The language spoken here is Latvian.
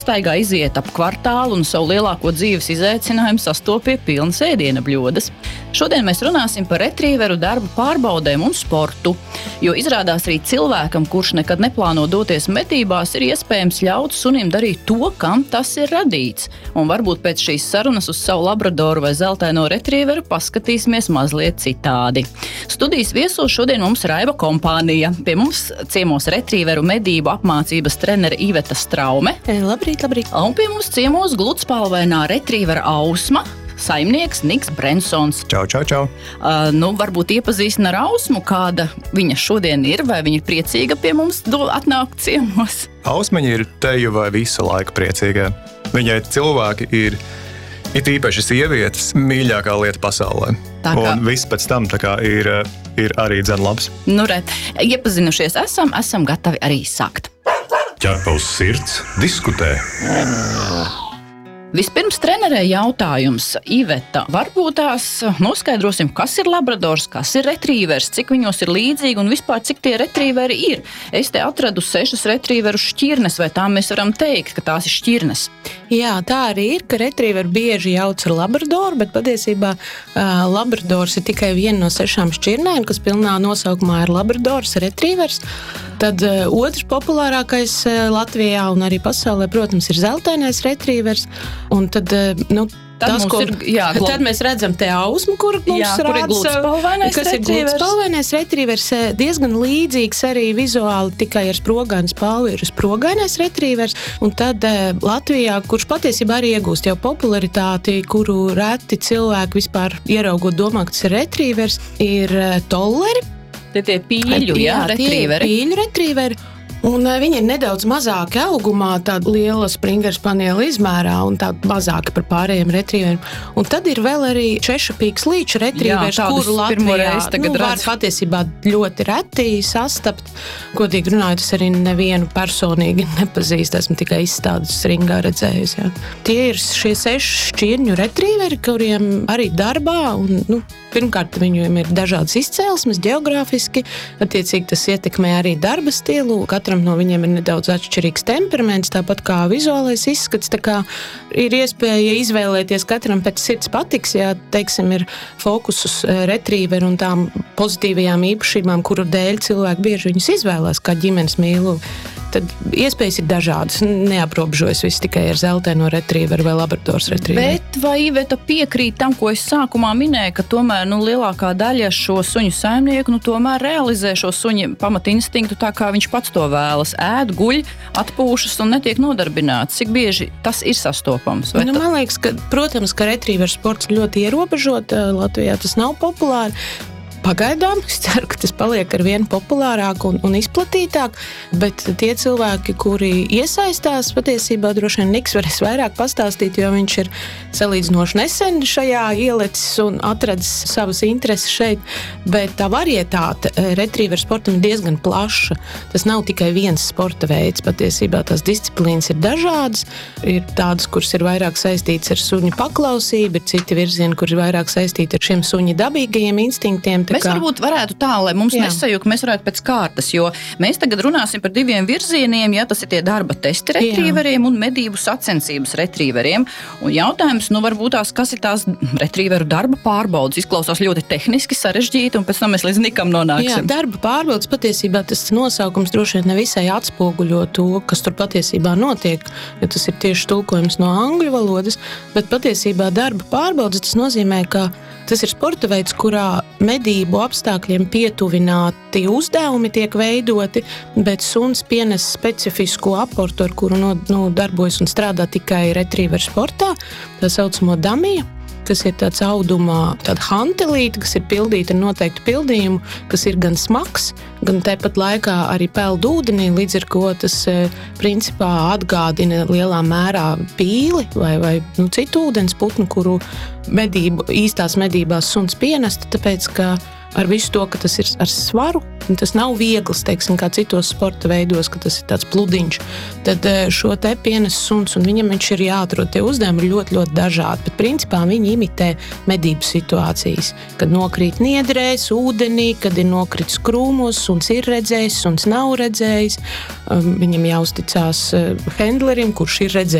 Staigā iziet ap kvartālu un savu lielāko dzīves izaicinājumu sastopie pilnas ēdiena bļodas. Šodien mēs runāsim par retrīveru darba pārbaudēm un sportu, jo izrādās arī cilvēkam, kurš nekad neplāno doties medībās, ir iespējams ļaut sunim darīt to, kam tas ir radīts. Un varbūt pēc šīs sarunas uz savu labradoru vai zeltaino retrīveru paskatīsimies mazliet citādi. Studijas viesos šodien mums Raiva kompānija. Pie mums ciemos retrīveru medību apmācības trenere Iveta Straume. Labrīt. Un pie mums ciemos gludspalvainā retrīvera Ausma, saimnieks Niks Brensons. Čau. Varbūt iepazīstina ar Ausmu, kāda viņa šodien ir, vai viņa ir priecīga pie mums atnākt ciemos? Ausmaņa ir teju vai visu laiku priecīgā. Viņai cilvēki ir īpaši sievietes mīļākā lieta pasaulē. Un viss pēc tam ir arī dzen labs. Iepazinušies esam gatavi arī sākt. Ķerpaus sirds diskutē. Vispirms trenerē jautājums. Iveta, varbūt tās noskaidrosim, kas ir labradors, kas ir retrīvers, cik viņos ir līdzīgi un vispār cik tie retrīveri ir. Es te atradu 6 retrīveru šķirnes, vai tā mēs varam teikt, ka tās ir šķirnes? Jā, tā arī ir, ka retrīveri bieži jauc ar labradoru, bet patiesībā labradors ir tikai viena no 6 šķirnēm, kas pilnā nosaukumā ir labradors, retrīvers. Tad otrs populārākais Latvijā un arī pasaulē, protams, ir zeltainais retrīvers. Un tad, tad mēs redzam te Ausmu, kur mums rāds, kas ir gludspalvainais retrīvers, diezgan līdzīgs arī vizuāli, tikai ar sprogānu spalvu ir sprogānais retrīvers. Un tad Latvijā, kurš patiesībā arī iegūst jau popularitāti, kuru reti cilvēki vispār ieraugot domā, ka tas ir retrīvers, ir tolleri. Tie pīļu, retrīveri. Pīļu retrīveri. Un viņi ir nedaudz mazāki augumā, tāda liela Springer Spaniela izmērā un tāda mazāka par pārējiem retrīveriem. Un tad ir vēl arī češapīks līča retrīvers, kuru Latvijā var patiesībā ļoti reti sastapt. Godīgi runājot, es arī nevienu personīgi nepazīstu, esmu tikai izstādes ringā redzējusi. Jā. Tie ir šie 6 šķirņu retrīveri, kuriem arī darbā un, pirmkārt, viņiem ir dažādas izcēlesmes geogrāfiski, attiecīgi tas ietekmē arī darba stilu. Katram no viņiem ir nedaudz atšķirīgs temperaments, tāpat kā vizuālais izskats, tā kā ir iespēja izvēlēties katram pēc sirds patiks, ja, teiksim, ir fokus uz retrīveru un tām pozitīvajām īpašībām, kuru dēļ cilvēki bieži viņus izvēlās kā ģimenes mīlu. Tad iespējas ir dažādas, neaprobežojas viss tikai ar zeltaino retrīveru vai labradors retrīveru. Bet vai Iveta piekrīt tam, ko es sākumā minēju, ka tomēr lielākā daļa šo suņu saimnieku tomēr realizē šo suņu pamatinstinktu tā, kā viņš pats to vēlas, ēd, guļ, atpūšas un netiek nodarbināts? Cik bieži tas ir sastopams? Man liekas, ka, protams, ka retrīveru sports ļoti ierobežot, Latvijā tas nav populāri. Pagaidām, es ceru, ka tas paliek ar vien populārāk un izplatītāk, bet tie cilvēki, kuri iesaistās, patiesībā droši vien Niks varēs vairāk pastāstīt, jo viņš ir salīdzinoši nesen šajā ielicis un atradis savas intereses šeit, bet tā varietāte retrīveru sportam ir diezgan plaša. Tas nav tikai viens sporta veids, patiesībā tās disciplīnas ir dažādas, ir tādas, kuras ir vairāk saistītas ar suņu paklausību, ir citi virzieni, kur ir vairāk saistīti ar šiem suņu dabīgajiem instinktiem. Mēs varbūt varētu tā, lai mums nesajūk, mēs varētu pēc kārtas, jo mēs tagad runāsim par 2 virzieniem, tas ir tie darba testi retrīveriem un medību sacensības retrīveriem. Un jautājums, varbūt tās, kas ir tās retrīveru darba pārbaudas? Izklausās ļoti tehniski sarežģīti, un pēc tam mēs līdz Nikam nonāksim. Jā, darba pārbaudas patiesībā tas nosaukums droši vien nevisai atspoguļo to, kas tur patiesībā notiek, jo tas ir tieši tulkojums no angļu valodas, bet patiesībā darba pārbaudas tas nozīmē, ka tas ir sporta veids, kurā medību apstākļiem pietuvināti uzdevumi tiek veidoti, bet suns pienes specifisku aportu, ar kuru darbojas un strādā tikai retrīveru sportā, tā saucamo damiju, kas ir tāds audumā, tāda hantelīte, kas ir pildīta ar noteiktu pildījumu, kas ir gan smags, gan tāpat laikā arī peld ūdenī, līdz ar ko tas principā atgādina lielā mērā pīli vai citu ūdens putnu, kuru īstās medībās suns pienesta, tāpēc, ka ar visu to, ka tas ir ar svaru, un tas nav viegls, teiksim, kā citos sporta veidos, ka tas ir tāds pludiņš, tad šo te pienes suns, un viņam viņš ir jāatrod. Tie uzdevumi ir ļoti, ļoti dažādi, bet principā viņi imitē medību situācijas, kad nokrīt niedrēs, ūdenī, kad ir nokritis krūmos, suns ir redzējis, suns nav redzējis, viņam jāuzticās hendlerim, kurš ir redzējis